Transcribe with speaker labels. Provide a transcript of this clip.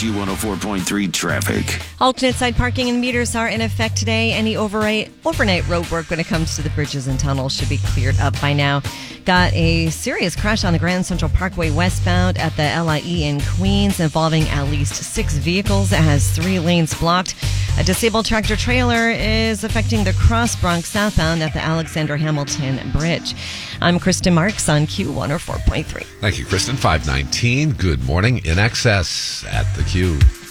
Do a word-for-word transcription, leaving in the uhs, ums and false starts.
Speaker 1: Q one oh four point three traffic.
Speaker 2: Alternate side parking and meters are in effect today. Any overnight, overnight road work when it comes to the bridges and tunnels should be cleared up by now. Got a serious crash on the Grand Central Parkway westbound at the L I E in Queens involving at least six vehicles. It has three lanes blocked. A disabled tractor trailer is affecting the Cross Bronx southbound at the Alexander Hamilton Bridge. I'm Kristen Marks on Q one oh four point three.
Speaker 3: Thank you, Kristen. five nineteen. Good morning. In excess at the Q.